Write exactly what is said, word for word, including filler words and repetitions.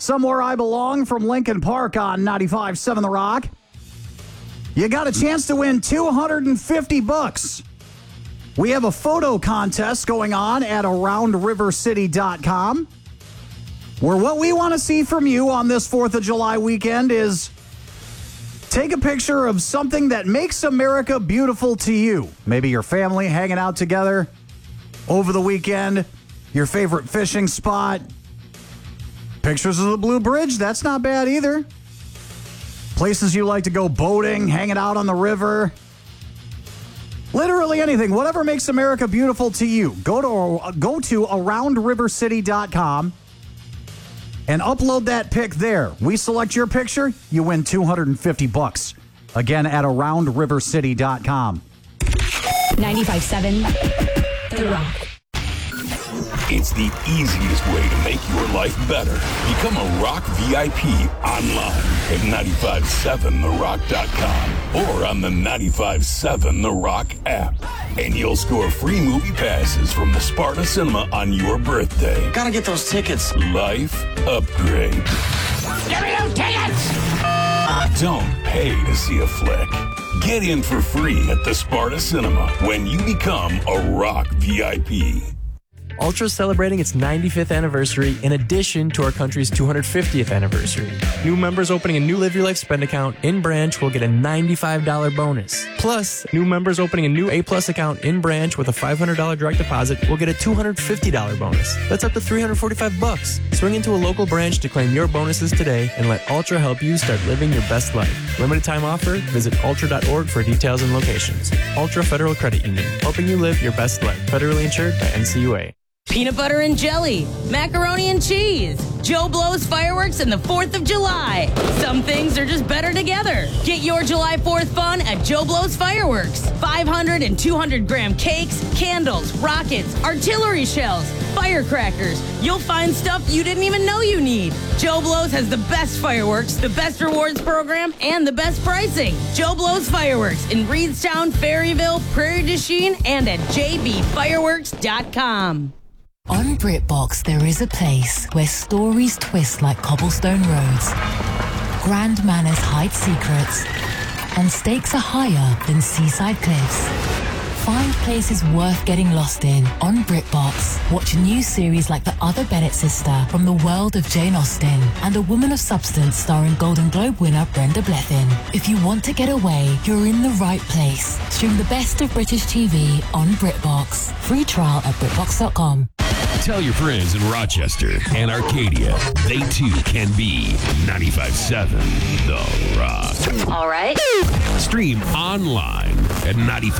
Somewhere I Belong from Linkin Park on ninety-five point seven The Rock. You got a chance to win two hundred fifty bucks. We have a photo contest going on at around river city dot com, where what we want to see from you on this fourth of July weekend is take a picture of something that makes America beautiful to you. Maybe your family hanging out together over the weekend, your favorite fishing spot. Pictures of the Blue Bridge, that's not bad either. Places you like to go boating, hanging out on the river. Literally anything, whatever makes America beautiful to you. Go to go to around river city dot com and upload that pic there. We select your picture, you win two hundred fifty bucks. Again, at around river city dot com. ninety-five point seven The Rock. It's the easiest way to make your life better. Become a Rock V I P online at nine five seven the rock dot com or on the ninety-five point seven The Rock app. And you'll score free movie passes from the Sparta Cinema on your birthday. Gotta get those tickets. Life upgrade. Give me those tickets! Don't pay to see a flick. Get in for free at the Sparta Cinema when you become a Rock V I P. Ultra is celebrating its ninety-fifth anniversary in addition to our country's two hundred fiftieth anniversary. New members opening a new Live Your Life spend account in branch will get a ninety-five dollars bonus. Plus, new members opening a new A-Plus account in branch with a five hundred dollars direct deposit will get a two hundred fifty dollars bonus. That's up to three hundred forty-five bucks. Swing into a local branch to claim your bonuses today and let Ultra help you start living your best life. Limited time offer. Visit ultra dot org for details and locations. Ultra Federal Credit Union, helping you live your best life. Federally insured by N C U A. Peanut butter and jelly, macaroni and cheese, Joe Blow's fireworks, and the fourth of July. Some things are just better together. Get your July fourth fun at Joe Blow's Fireworks. five hundred and two hundred gram cakes, candles, rockets, artillery shells, firecrackers. You'll find stuff you didn't even know you need. Joe Blow's has the best fireworks, the best rewards program, and the best pricing. Joe Blow's Fireworks in Reedstown, Ferryville, Prairie du Chien, and at j b fireworks dot com. On BritBox, there is a place where stories twist like cobblestone roads, grand manners hide secrets, and stakes are higher than seaside cliffs. Find places worth getting lost in on BritBox. Watch new series like The Other Bennett Sister from the world of Jane Austen and A Woman of Substance starring Golden Globe winner Brenda Blethyn. If you want to get away, you're in the right place. Stream the best of British T V on BritBox. Free trial at britbox dot com. Tell your friends in Rochester and Arcadia they too can be ninety-five point seven The Rock. All right. Stream online at ninety-five